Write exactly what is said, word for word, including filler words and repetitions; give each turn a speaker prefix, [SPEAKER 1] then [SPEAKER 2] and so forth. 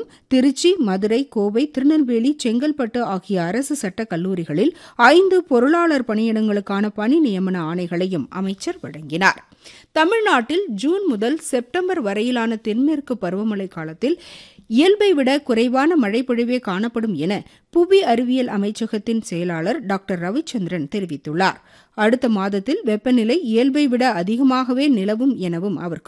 [SPEAKER 1] திருச்சி, மதுரை, கோவை, திருநெல்வேலி, செங்கல்பட்டு ஆகிய அரசு சட்டக் கல்லூரிகளில் ஐந்து பொருளாளர் பணியிடங்களுக்கான பணி நியமன ஆணைகளையும் அமைச்சர் வழங்கினார். தமிழ்நாட்டில் ஜூன் முதல் செப்டம்பர் வரையிலான தென்மேற்கு பருவமழை காலத்தில் இயல்பை விட குறைவான மழைப்பொழிவே காணப்படும் என புவி அறிவியல் அமைச்சகத்தின் செயலாளர் டாக்டர் ரவிச்சந்திரன் தெரிவித்துள்ளார். அடுத்த மாதத்தில் வெப்பநிலை இயல்பை விட அதிகமாகவே நிலவும் எனவும் அவர்